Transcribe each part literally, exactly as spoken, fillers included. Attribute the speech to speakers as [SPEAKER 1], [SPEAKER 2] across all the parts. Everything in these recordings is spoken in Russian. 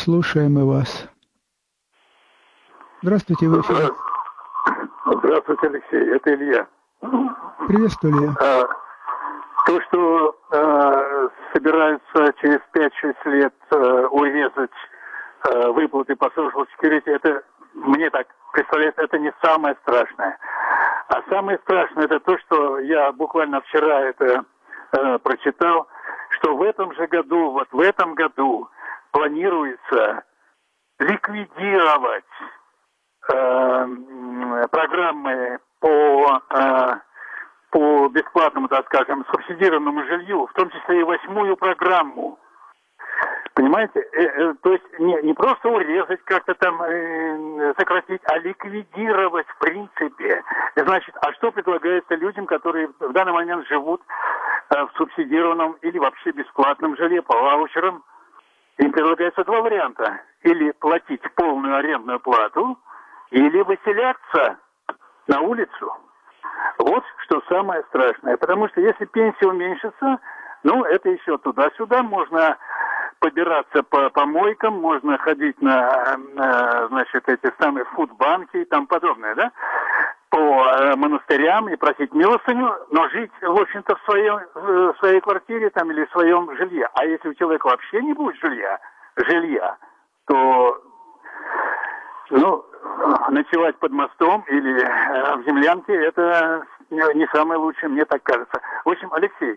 [SPEAKER 1] слушаем и вас. Здравствуйте, вы в эфире.
[SPEAKER 2] Здравствуйте, Алексей, это Илья.
[SPEAKER 1] Приветствую, Илья.
[SPEAKER 2] А, то, что а, собираются через пять-шесть лет а, урезать а, выплаты по Social Security, это, мне так представляется, это не самое страшное. А самое страшное это то, что я буквально вчера это а, прочитал, что в этом же году, вот в этом году планируется ликвидировать э, программы по, э, по бесплатному, так скажем, субсидированному жилью, в том числе и восьмую программу. Понимаете? Э, э, то есть не, не просто урезать, как-то там э, сократить, а ликвидировать в принципе. Значит, а что предлагается людям, которые в данный момент живут э, в субсидированном или вообще бесплатном жилье по ваучерам? Им предлагается два варианта. Или платить полную арендную плату, или выселяться на улицу. Вот что самое страшное. Потому что если пенсия уменьшится, ну, это еще туда-сюда. Можно побираться по помойкам, можно ходить на, на значит, эти самые фудбанки и тому подобное, да? По монастырям и просить милостыню, но жить, в общем-то, в, своем, в своей квартире там, или в своем жилье. А если у человека вообще не будет жилья, жилья, то ну, ночевать под мостом или э, в землянке, это не самое лучшее, мне так кажется. В общем, Алексей,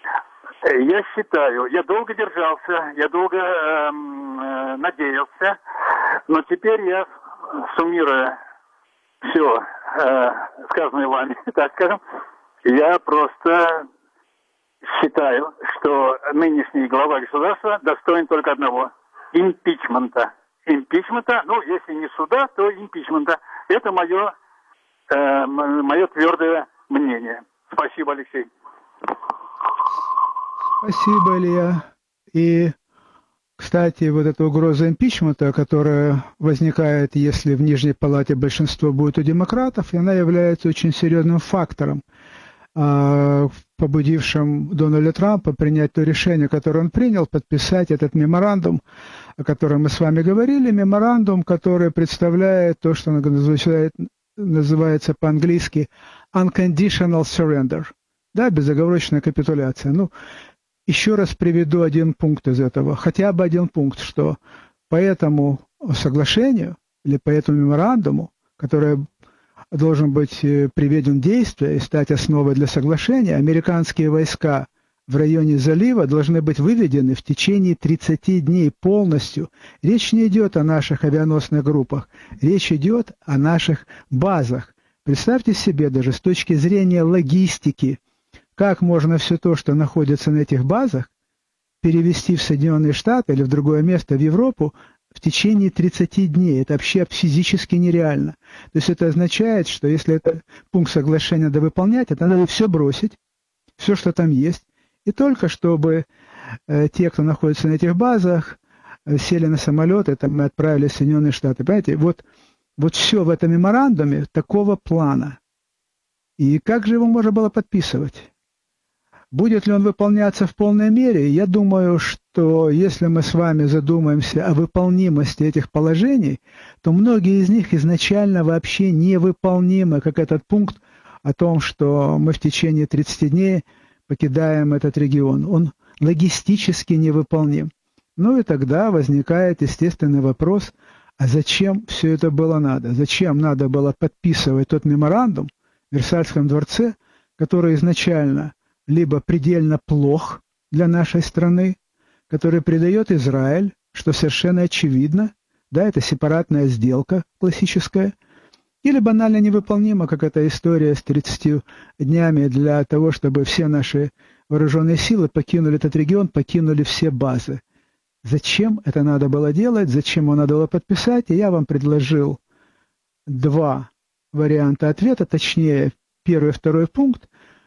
[SPEAKER 2] я считаю, я долго держался, я долго э, э, надеялся, но теперь я, суммируя все э, сказанное вами, так скажем, я просто считаю, что нынешний глава государства достоин только одного – импичмента. Импичмента, ну, если не суда, то импичмента. Это мое, э, мое твердое мнение. Спасибо, Алексей.
[SPEAKER 1] Спасибо, Илья. И, кстати, вот эта угроза импичмента, которая возникает, если в Нижней Палате большинство будет у демократов, и она является очень серьезным фактором, побудившим Дональда Трампа принять то решение, которое он принял, подписать этот меморандум, о котором мы с вами говорили, меморандум, который представляет то, что называется по-английски unconditional surrender, да, безоговорочная капитуляция. Ну, еще раз приведу один пункт из этого, хотя бы один пункт, что по этому соглашению или по этому меморандуму, которое должен быть приведен в действие и стать основой для соглашения, американские войска в районе залива должны быть выведены в течение тридцати дней полностью. Речь не идет о наших авианосных группах, речь идет о наших базах. Представьте себе даже с точки зрения логистики, как можно все то, что находится на этих базах, перевести в Соединенные Штаты или в другое место, в Европу, в течение тридцати дней. Это вообще физически нереально. То есть это означает, что если это пункт соглашения надо выполнять, это надо все бросить, все, что там есть, и только чтобы э, те, кто находится на этих базах, э, сели на самолет, и там мы отправились в Соединенные Штаты. Понимаете, вот, вот все в этом меморандуме такого плана. И как же его можно было подписывать? Будет ли он выполняться в полной мере? Я думаю, что если мы с вами задумаемся о выполнимости этих положений, то многие из них изначально вообще невыполнимы, как этот пункт о том, что мы в течение тридцати дней покидаем этот регион. Он логистически невыполним. Ну и тогда возникает естественный вопрос, а зачем все это было надо? Зачем надо было подписывать тот меморандум в Версальском дворце, который изначально либо предельно плох для нашей страны, который предает Израиль, что совершенно очевидно, да, это сепаратная сделка классическая, или банально невыполнима, как эта история с тридцатью днями для того, чтобы все наши вооруженные силы покинули этот регион, покинули все базы. Зачем это надо было делать, зачем его надо было подписать, и я вам предложил два варианта ответа, точнее, первый и второй пункт.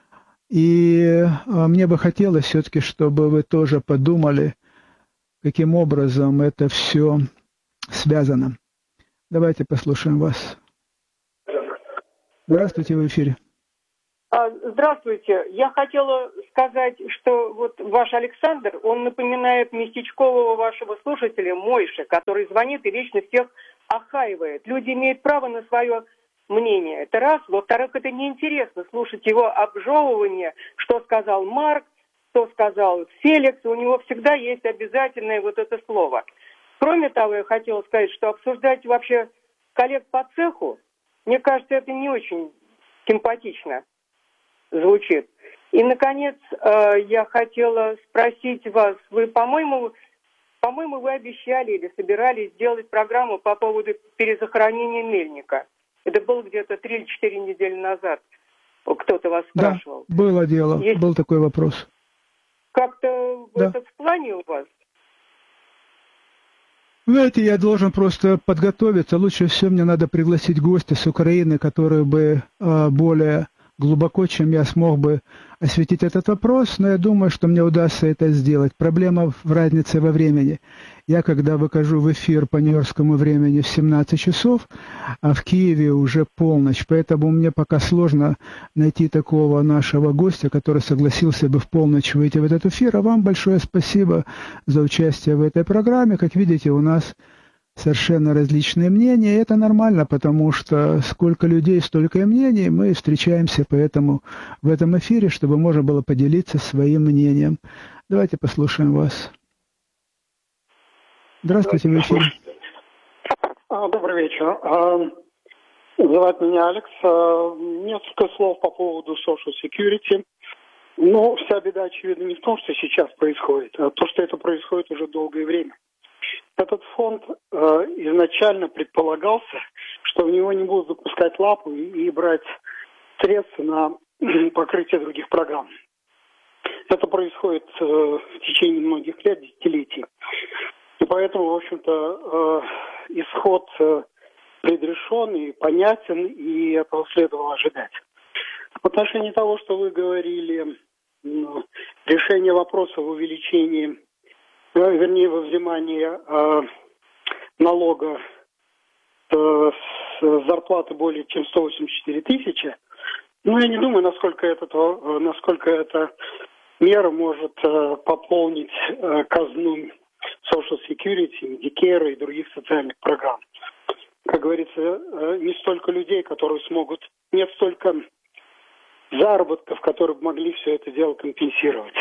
[SPEAKER 1] И мне бы хотелось все-таки, чтобы вы тоже подумали, каким образом это все связано. Давайте послушаем вас. Здравствуйте, в эфире.
[SPEAKER 3] Здравствуйте. Я хотела сказать, что вот ваш Александр, он напоминает местечкового вашего слушателя Мойши, который звонит и вечно всех охаивает. Люди имеют право на свое мнение. Это раз. Во-вторых, это неинтересно слушать его обжевывание, что сказал Маркс, что сказал Феликс. У него всегда есть обязательное вот это слово. Кроме того, я хотела сказать, что обсуждать вообще коллег по цеху, мне кажется, это не очень симпатично звучит. И, наконец, я хотела спросить вас, вы, по-моему, по-моему, вы обещали или собирались сделать программу по поводу перезахоронения мельника. Это было где-то три или четыре недели назад. Кто-то вас спрашивал.
[SPEAKER 1] Да, было дело, Есть... был такой вопрос.
[SPEAKER 3] Как-то
[SPEAKER 1] да.
[SPEAKER 3] это в плане у вас?
[SPEAKER 1] Знаете, я должен просто подготовиться. Лучше всего мне надо пригласить гостя с Украины, который бы э, более глубоко, чем я смог бы осветить этот вопрос, но я думаю, что мне удастся это сделать. Проблема в разнице во времени. Я, когда выхожу в эфир по нью-йоркскому времени в семнадцать часов, а в Киеве уже полночь, поэтому мне пока сложно найти такого нашего гостя, который согласился бы в полночь выйти в этот эфир. А вам большое спасибо за участие в этой программе. Как видите, у нас совершенно различные мнения, и это нормально, потому что сколько людей, столько и мнений, мы встречаемся поэтому в этом эфире, чтобы можно было поделиться своим мнением. Давайте послушаем вас. Здравствуйте, в эфире.
[SPEAKER 4] Добрый вечер. Зовут меня Алекс. Несколько слов по поводу social security. Но вся беда, очевидно, не в том, что сейчас происходит, а то, что это происходит уже долгое время. Этот фонд э, изначально предполагался, что в него не будут запускать лапу и, и брать средства на покрытие других программ. Это происходит э, в течение многих лет, десятилетий. И поэтому, в общем-то, э, исход э, предрешен и понятен, и этого следовало ожидать. В отношении того, что вы говорили, э, решение вопроса в увеличении вернее, во взимание э, налога э, с зарплаты более чем сто восемьдесят четыре тысячи, ну, я не думаю, насколько, это, э, насколько эта мера может э, пополнить э, казну social security, Medicare и других социальных программ. Как говорится, э, не столько людей, которые смогут, нет столько заработков, которые бы могли все это дело компенсировать.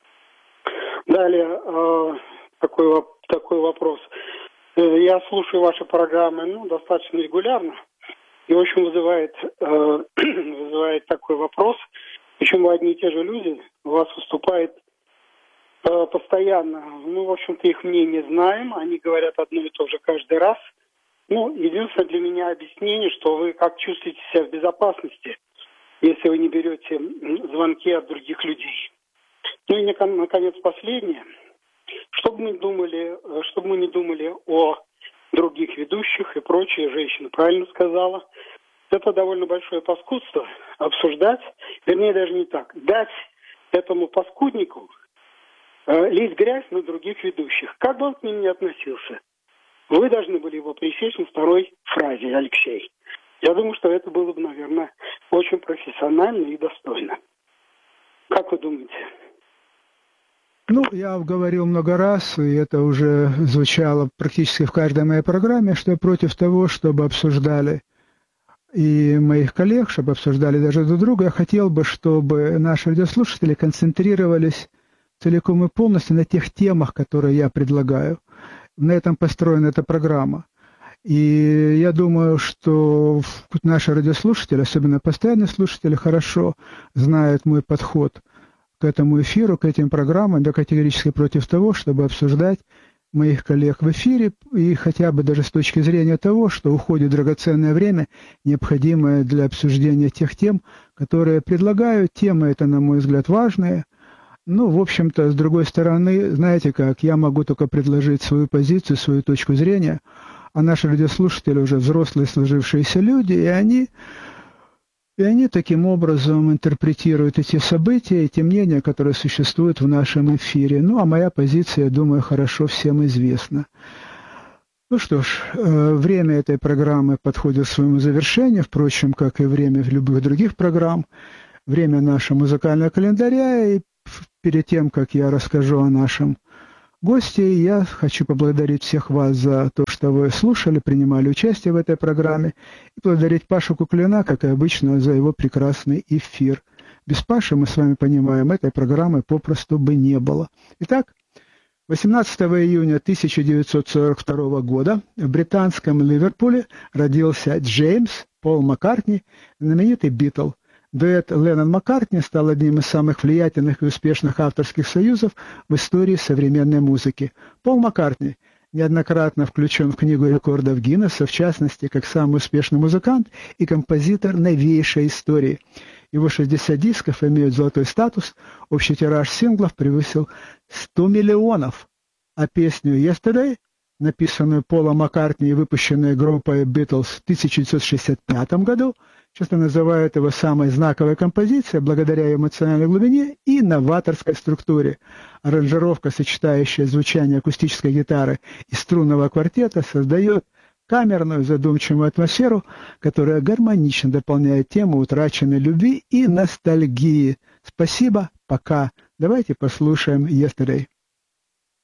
[SPEAKER 4] Далее, э, такой, такой вопрос. Я слушаю ваши программы ну, достаточно регулярно. И, в общем, вызывает, э, вызывает такой вопрос. Почему одни и те же люди у вас выступают э, постоянно? Ну, в общем-то, их мнение знаем. Они говорят одно и то же каждый раз. Ну, единственное для меня объяснение, что вы как чувствуете себя в безопасности, если вы не берете звонки от других людей. Ну и, наконец, последнее. Чтобы мы думали, чтобы мы не думали о других ведущих и прочее, женщина правильно сказала, это довольно большое паскудство обсуждать, вернее, даже не так, дать этому паскуднику э, лить грязь на других ведущих. Как бы он к ним ни относился, вы должны были его пресечь на второй фразе, Алексей. Я думаю, что это было бы, наверное, очень профессионально и достойно. Как вы думаете?
[SPEAKER 1] Ну, я говорил много раз, и это уже звучало практически в каждой моей программе, что я против того, чтобы обсуждали и моих коллег, чтобы обсуждали даже друг друга. Я хотел бы, чтобы наши радиослушатели концентрировались целиком и полностью на тех темах, которые я предлагаю. На этом построена эта программа. И я думаю, что наши радиослушатели, особенно постоянные слушатели, хорошо знают мой подход к этому эфиру, к этим программам. Я категорически против того, чтобы обсуждать моих коллег в эфире, и хотя бы даже с точки зрения того, что уходит драгоценное время, необходимое для обсуждения тех тем, которые я предлагаю. Темы это, на мой взгляд, важные. Ну, в общем-то, с другой стороны, знаете как, я могу только предложить свою позицию, свою точку зрения, а наши радиослушатели уже взрослые, сложившиеся люди, и они... И они таким образом интерпретируют эти события, эти мнения, которые существуют в нашем эфире. Ну, а моя позиция, я думаю, хорошо всем известна. Ну что ж, время этой программы подходит к своему завершению, впрочем, как и время любых других программ. время нашего музыкального календаря. И перед тем, как я расскажу о нашем госте, я хочу поблагодарить всех вас за то, что вы слушали, принимали участие в этой программе, и поблагодарить Пашу Куклина, как и обычно, за его прекрасный эфир. Без Паши, мы с вами понимаем, этой программы попросту бы не было. Итак, восемнадцатого июня тысяча девятьсот сорок второго года в британском Ливерпуле родился Джеймс Пол Маккартни, знаменитый Битл. Дуэт Леннон-Маккартни стал одним из самых влиятельных и успешных авторских союзов в истории современной музыки. Пол Маккартни неоднократно включен в Книгу рекордов Гиннесса, в частности, как самый успешный музыкант и композитор новейшей истории. Его шестьдесят дисков имеют золотой статус, общий тираж синглов превысил сто миллионов, а песню «Yesterday», написанную Полом Маккартни и выпущенную группой Beatles в тысяча девятьсот шестьдесят пятом году, часто называют его самой знаковой композицией благодаря ее эмоциональной глубине и новаторской структуре. Аранжировка, сочетающая звучание акустической гитары и струнного квартета, создает камерную задумчивую атмосферу, которая гармонично дополняет тему утраченной любви и ностальгии. Спасибо, пока. Давайте послушаем «Yesterday».